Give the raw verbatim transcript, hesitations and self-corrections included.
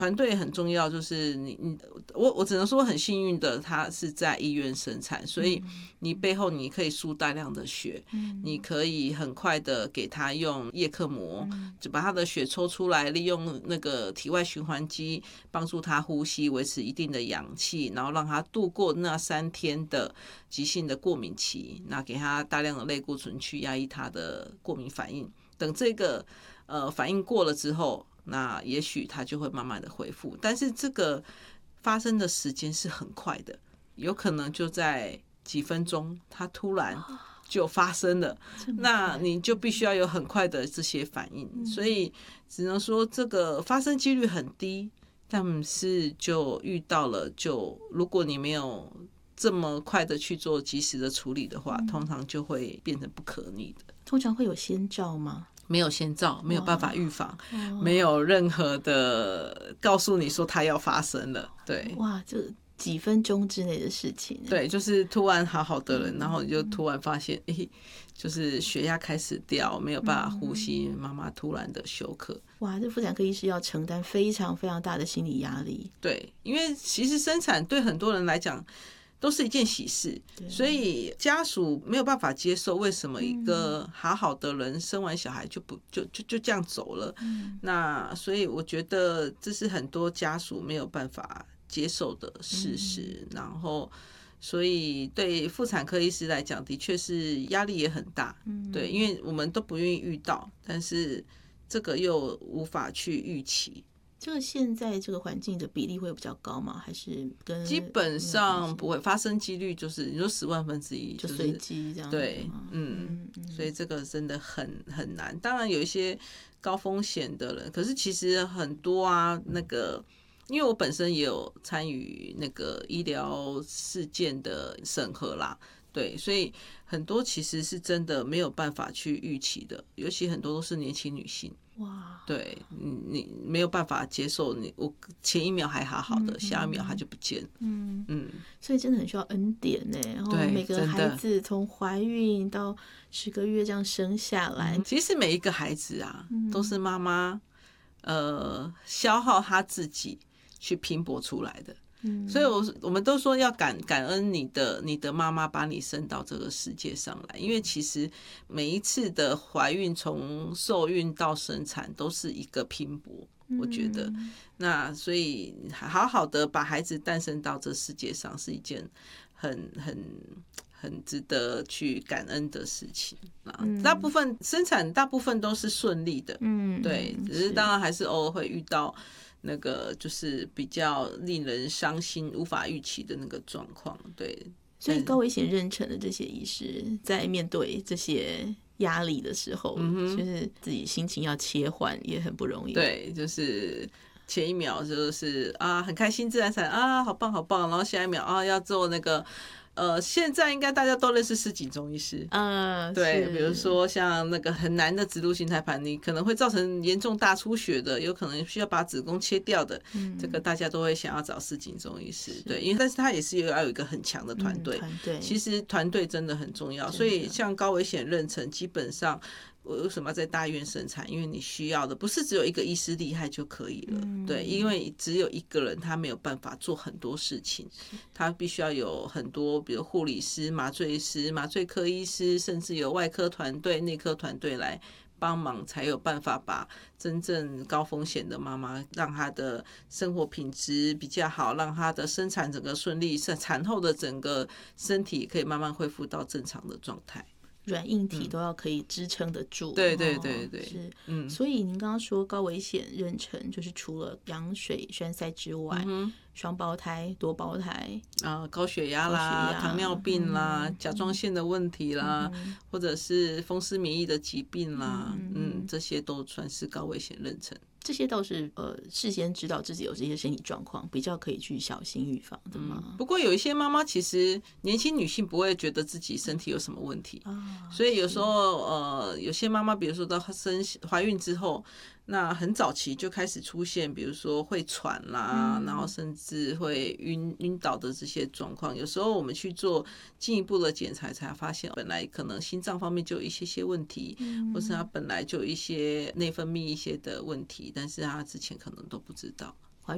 团队很重要，就是你你我我只能说很幸运的，他是在医院生产，所以你背后你可以输大量的血，嗯、你可以很快的给他用叶克膜，嗯、就把他的血抽出来，利用那个体外循环机帮助他呼吸，维持一定的氧气，然后让他度过那三天的急性的过敏期，那给他大量的类固醇去压抑他的过敏反应，等这个呃反应过了之后。那也许它就会慢慢的恢复，但是这个发生的时间是很快的，有可能就在几分钟，它突然就发生了，那你就必须要有很快的这些反应，所以只能说这个发生几率很低，但是就遇到了，就如果你没有这么快的去做及时的处理的话，通常就会变成不可逆的。 通常会有先兆吗？ 没有先兆，没有办法预防，没有任何的告诉你说它要发生了。对， 哇，这几分钟之内的事情。 对，就是突然好好的人，然后你就突然发现，哎，就是血压开始掉，没有办法呼吸，妈妈突然的休克。 哇，这妇产科医师要承担非常非常大的心理压力。 对，因为其实生产对很多人来讲都是一件喜事，所以家属没有办法接受为什么一个好好的人生完小孩就不就就就这样走了。嗯、那所以我觉得这是很多家属没有办法接受的事实。嗯、然后，所以对妇产科医师来讲，的确是压力也很大。嗯、对，因为我们都不愿意遇到，但是这个又无法去预期。 这个现在这个环境的比例会比较高吗？还是跟基本上不会发生几率就是你说十万分之一， 就随机这样子。 对，嗯，嗯所以这个真的很很难。当然有一些高风险的人，可是其实很多啊，那个因为我本身也有参与那个医疗事件的审核啦。对，所以很多其实是真的没有办法去预期的，尤其很多都是年轻女性。哇，对，你没有办法接受你，我前一秒还好好的，嗯、下一秒它就不见了。嗯嗯，所以真的很需要恩典呢。然后每个孩子从怀孕到十个月这样生下来， 嗯、其实每一个孩子啊，嗯、都是妈妈呃消耗她自己去拼搏出来的。嗯、所以我，我我们都说要感感恩你的你的妈妈把你生到这个世界上来，因为其实每一次的怀孕，从受孕到生产，都是一个拼搏。我觉得，嗯、那所以好好的把孩子诞生到这世界上，是一件很很很值得去感恩的事情啊。嗯、大部分生产大部分都是顺利的，嗯，对，只是当然还是偶尔会遇到。那个就是比较令人伤心、无法预期的那个状况，对。 所以高危险妊娠的这些医师，在面对这些压力的时候，嗯、就是自己心情要切换也很不容易。 对，就是前一秒就是啊很开心自然产啊好棒好棒，然后下一秒啊要做那个。呃，现在应该大家都认识施锦中医师，嗯，对，比如说像那个很难的子宫形态盘，你可能会造成严重大出血的，有可能需要把子宫切掉的，嗯、这个大家都会想要找施锦中医师，对，因为但是他也是要有一个很强的团队，嗯、团队，其实团队真的很重要，所以像高危险妊娠，基本上。我为什么要在大医院生产？因为你需要的不是只有一个医师厉害就可以了，嗯、对，因为只有一个人他没有办法做很多事情，他必须要有很多，比如护理师、麻醉师、麻醉科医师，甚至有外科团队、内科团队来帮忙，才有办法把真正高风险的妈妈，让她的生活品质比较好，让她的生产整个顺利，产后的整个身体可以慢慢恢复到正常的状态。 软硬体都要可以支撑得住， 嗯、对对对对， 是，嗯，所以您刚刚说高危险妊娠，就是除了羊水栓塞之外，嗯、双胞胎、多胞胎啊、呃，高血压啦、糖尿病啦、嗯、甲状腺的问题啦，嗯、或者是风湿免疫的疾病啦，嗯，嗯这些都算是高危险妊娠。 这些倒是呃事先知道自己有这些身体状况，比较可以去小心预防的嘛、 嗯。不过有一些妈妈其实年轻女性不会觉得自己身体有什么问题，啊、所以有时候呃有些妈妈，比如说到生怀孕之后，那很早期就开始出现，比如说会喘啦，嗯、然后甚至会晕晕倒的这些状况。有时候我们去做进一步的检查，才发现本来可能心脏方面就有一些些问题，嗯、或是她本来就有一些内分泌一些的问题。但是他之前可能都不知道。